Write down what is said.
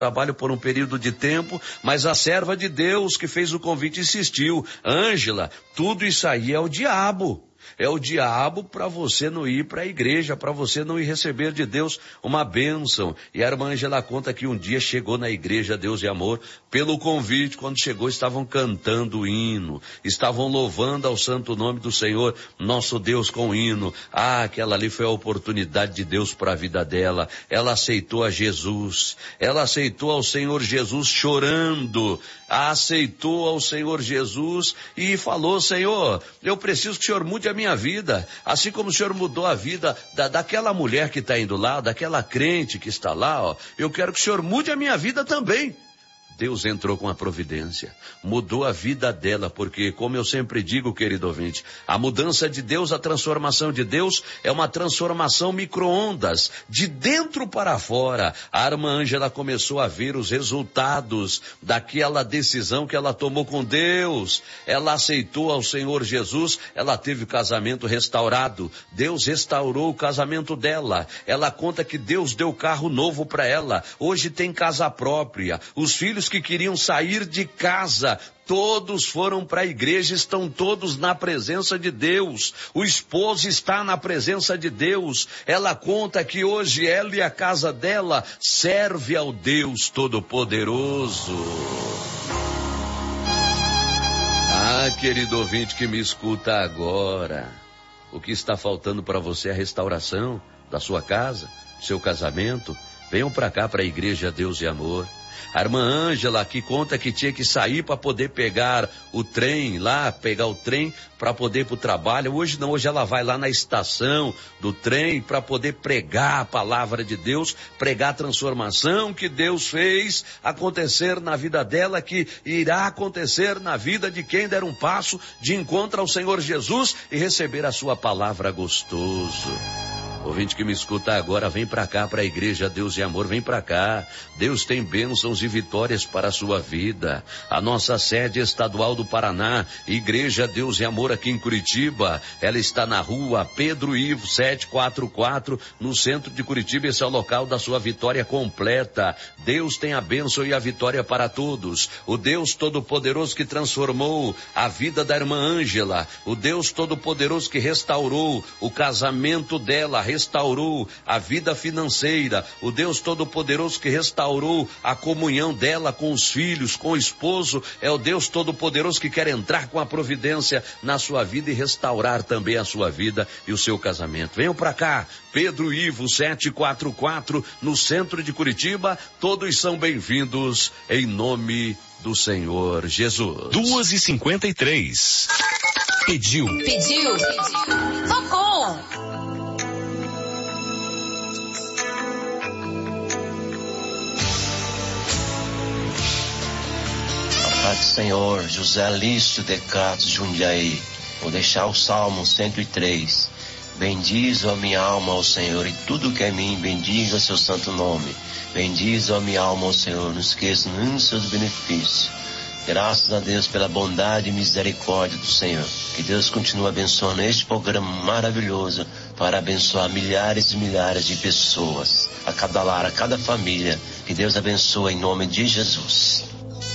trabalho por um período de tempo, mas a serva de Deus que fez o convite insistiu. Ângela, tudo isso aí é o diabo. É o diabo para você não ir para a igreja, para você não ir receber de Deus uma bênção. E a irmã Ângela conta que um dia chegou na igreja Deus e Amor, pelo convite, quando chegou estavam cantando o hino, estavam louvando ao santo nome do Senhor, nosso Deus com o hino. Aquela ali foi a oportunidade de Deus para a vida dela. Ela aceitou a Jesus, ela aceitou ao Senhor Jesus chorando, aceitou ao Senhor Jesus e falou: Senhor, eu preciso que o Senhor mude a minha vida, assim como o Senhor mudou a vida daquela mulher que está indo lá, daquela crente que está lá, ó, eu quero que o Senhor mude a minha vida também. Deus entrou com a providência, mudou a vida dela, porque, como eu sempre digo, querido ouvinte, a mudança de Deus, a transformação de Deus é uma transformação micro-ondas, de dentro para fora. A irmã Ângela começou a ver os resultados daquela decisão que ela tomou com Deus. Ela aceitou ao Senhor Jesus, ela teve o casamento restaurado. Deus restaurou o casamento dela. Ela conta que Deus deu carro novo para ela. Hoje tem casa própria. Os filhos que queriam sair de casa, todos foram para a igreja, estão todos na presença de Deus. O esposo está na presença de Deus. Ela conta que hoje ela e a casa dela serve ao Deus Todo-Poderoso. Querido ouvinte que me escuta agora, o que está faltando para você é a restauração da sua casa, seu casamento. Venham para cá, para a igreja Deus e Amor. A irmã Ângela aqui conta que tinha que sair para poder pegar o trem lá, pegar o trem para poder ir para o trabalho. Hoje não, hoje ela vai lá na estação do trem para poder pregar a palavra de Deus, pregar a transformação que Deus fez acontecer na vida dela, que irá acontecer na vida de quem der um passo de encontro ao Senhor Jesus e receber a sua palavra gostoso. Ouvinte que me escuta agora, vem pra cá, pra igreja Deus e Amor, vem pra cá. Deus tem bênçãos e vitórias para a sua vida. A nossa sede estadual do Paraná, Igreja Deus e Amor aqui em Curitiba, ela está na rua Pedro Ivo 744, no centro de Curitiba. Esse é o local da sua vitória completa. Deus tem a bênção e a vitória para todos. O Deus Todo-Poderoso que transformou a vida da irmã Ângela, o Deus Todo-Poderoso que restaurou o casamento dela, restaurou a vida financeira, o Deus Todo-Poderoso que restaurou a comunhão dela com os filhos, com o esposo, é o Deus Todo-Poderoso que quer entrar com a providência na sua vida e restaurar também a sua vida e o seu casamento. Venham para cá, Pedro Ivo 744, no centro de Curitiba, todos são bem-vindos em nome do Senhor Jesus. 2h53. Pediu. Tocou. Pai do Senhor, José Lício de Castro Jundiaí, vou deixar o Salmo 103. Bendize a minha alma ao Senhor e tudo que é mim, bendiga seu santo nome. Bendize a minha alma ao Senhor, não esqueça nenhum dos seus benefícios. Graças a Deus pela bondade e misericórdia do Senhor. Que Deus continue abençoando este programa maravilhoso para abençoar milhares e milhares de pessoas, a cada lar, a cada família. Que Deus abençoe em nome de Jesus.